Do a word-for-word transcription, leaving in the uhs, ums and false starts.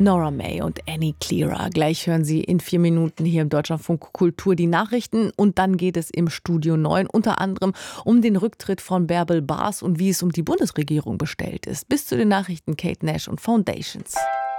Nora May und Annie Clearer. Gleich hören Sie in vier Minuten hier im Deutschlandfunk Kultur die Nachrichten und dann geht es im Studio neun unter anderem um den Rücktritt von Bärbel Baas und wie es um die Bundesregierung bestellt ist. Bis zu den Nachrichten Kate Nash und Foundations.